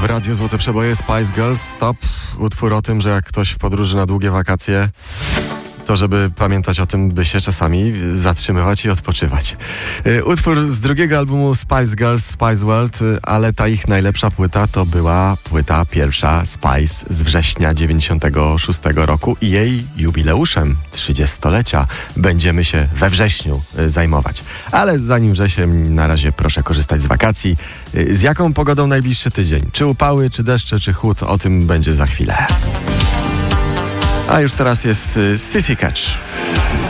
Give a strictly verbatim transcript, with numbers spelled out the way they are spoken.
Radio Złote Przeboje, Spice Girls, Stop. Utwór o tym, że jak ktoś w podróży na długie wakacje, to żeby pamiętać o tym, by się czasami zatrzymywać i odpoczywać. Utwór z drugiego albumu Spice Girls, Spice World, ale ta ich najlepsza płyta to była płyta pierwsza Spice z września dziewięćdziesiątego szóstego roku i jej jubileuszem trzydziestolecia będziemy się we wrześniu zajmować. Ale zanim wrzesień, na razie proszę korzystać z wakacji. Z jaką pogodą najbliższy tydzień? Czy upały, czy deszcze, czy chłód? O tym będzie za chwilę. A już teraz jest Sissy Catch.